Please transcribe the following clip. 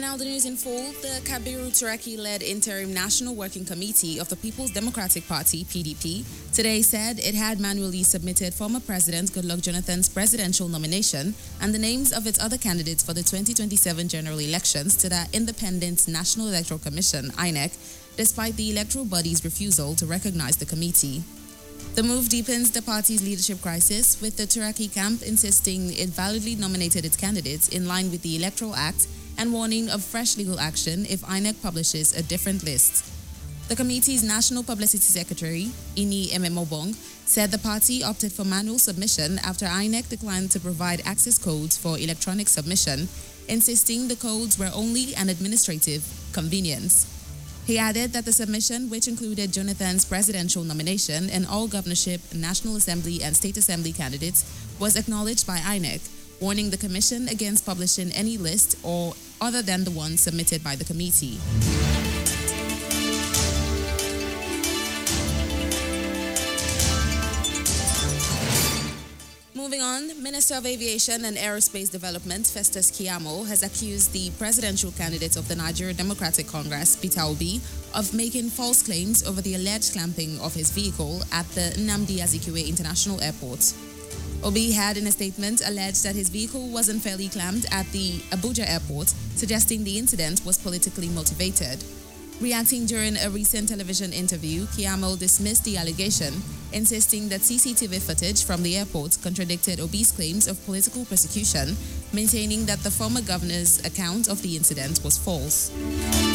Now the news in full. The Kabiru Turaki-led Interim National Working Committee of the People's Democratic Party, PDP, today said it had manually submitted former President Goodluck Jonathan's presidential nomination and the names of its other candidates for the 2027 general elections to the Independent National Electoral Commission, INEC, despite the electoral body's refusal to recognize the committee. The move deepens the party's leadership crisis, with the Turaki camp insisting it validly nominated its candidates in line with the Electoral Act and warning of fresh legal action if INEC publishes a different list. The committee's National Publicity Secretary, Ini Ememobong, said the party opted for manual submission after INEC declined to provide access codes for electronic submission, insisting the codes were only an administrative convenience. He added that the submission, which included Jonathan's presidential nomination and all governorship, National Assembly, and State Assembly candidates, was acknowledged by INEC, warning the Commission against publishing any list or other than the one submitted by the committee. Moving on, Minister of Aviation and Aerospace Development Festus Keyamo has accused the presidential candidate of the Nigeria Democratic Congress, Peter Obi, of making false claims over the alleged clamping of his vehicle at the Nnamdi Azikiwe International Airport. Obi had, in a statement, alleged that his vehicle was unfairly clamped at the Abuja airport, suggesting the incident was politically motivated. Reacting during a recent television interview, Keyamo dismissed the allegation, insisting that CCTV footage from the airport contradicted Obi's claims of political persecution, maintaining that the former governor's account of the incident was false.